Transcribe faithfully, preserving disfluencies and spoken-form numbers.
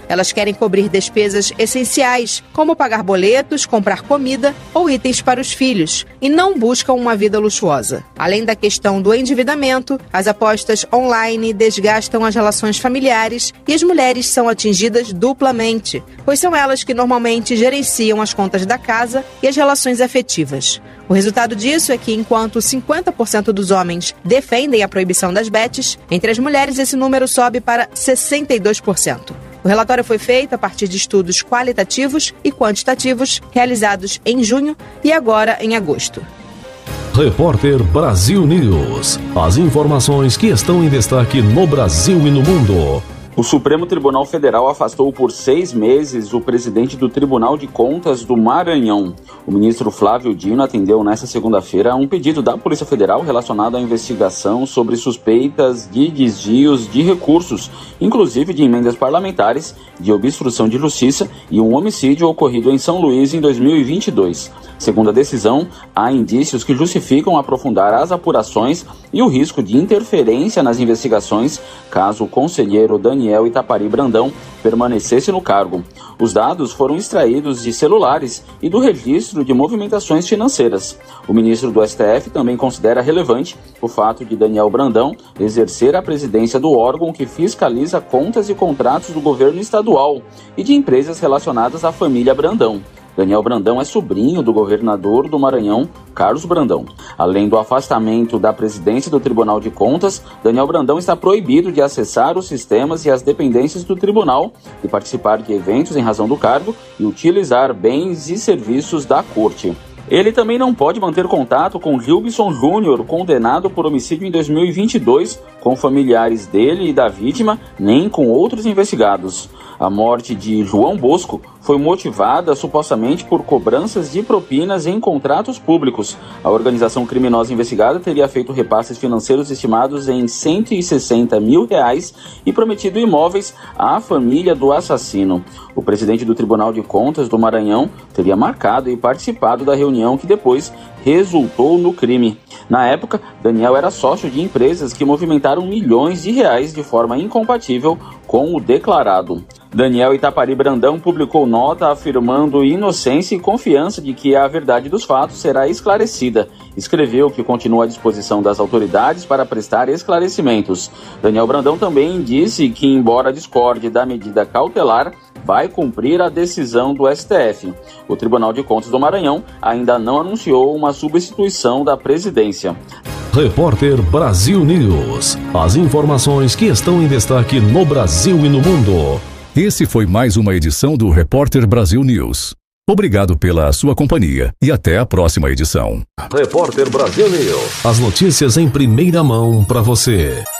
Elas querem cobrir despesas essenciais, como pagar boletos, comprar comida ou itens para os filhos, e não buscam uma vida luxuosa. Além da questão do endividamento, as apostas online desgastam as relações familiares e as mulheres são atingidas duplamente, pois são elas que normalmente gerenciam as contas da casa e as relações afetivas. O resultado disso é que, enquanto cinquenta por cento dos homens defendem a proibição das bets, entre as mulheres esse número sobe para sessenta e dois por cento. O relatório foi feito a partir de estudos qualitativos e quantitativos realizados em junho e agora em agosto. Repórter Brasil News. As informações que estão em destaque no Brasil e no mundo. O Supremo Tribunal Federal afastou por seis meses o presidente do Tribunal de Contas do Maranhão. O ministro Flávio Dino atendeu nesta segunda-feira a um pedido da Polícia Federal relacionado à investigação sobre suspeitas de desvios de recursos, inclusive de emendas parlamentares, de obstrução de justiça e um homicídio ocorrido em São Luís em dois mil e vinte e dois. Segundo a decisão, há indícios que justificam aprofundar as apurações e o risco de interferência nas investigações caso o conselheiro Daniel Itapari Brandão permanecesse no cargo. Os dados foram extraídos de celulares e do registro de movimentações financeiras. O ministro do S T F também considera relevante o fato de Daniel Brandão exercer a presidência do órgão que fiscaliza contas e contratos do governo estadual e de empresas relacionadas à família Brandão. Daniel Brandão é sobrinho do governador do Maranhão, Carlos Brandão. Além do afastamento da presidência do Tribunal de Contas, Daniel Brandão está proibido de acessar os sistemas e as dependências do tribunal, de participar de eventos em razão do cargo e utilizar bens e serviços da corte. Ele também não pode manter contato com Gilbson Júnior, condenado por homicídio em dois mil e vinte e dois, com familiares dele e da vítima, nem com outros investigados. A morte de João Bosco foi motivada supostamente por cobranças de propinas em contratos públicos. A organização criminosa investigada teria feito repasses financeiros estimados em cento e sessenta mil reais e prometido imóveis à família do assassino. O presidente do Tribunal de Contas do Maranhão teria marcado e participado da reunião que depois resultou no crime. Na época, Daniel era sócio de empresas que movimentaram milhões de reais de forma incompatível com o declarado. Daniel Itapari Brandão publicou nota afirmando inocência e confiança de que a verdade dos fatos será esclarecida. Escreveu que continua à disposição das autoridades para prestar esclarecimentos. Daniel Brandão também disse que, embora discorde da medida cautelar, vai cumprir a decisão do S T F. O Tribunal de Contas do Maranhão ainda não anunciou uma substituição da presidência. Repórter Brasil News. As informações que estão em destaque no Brasil e no mundo. Esse foi mais uma edição do Repórter Brasil News. Obrigado pela sua companhia e até a próxima edição. Repórter Brasil News. As notícias em primeira mão para você.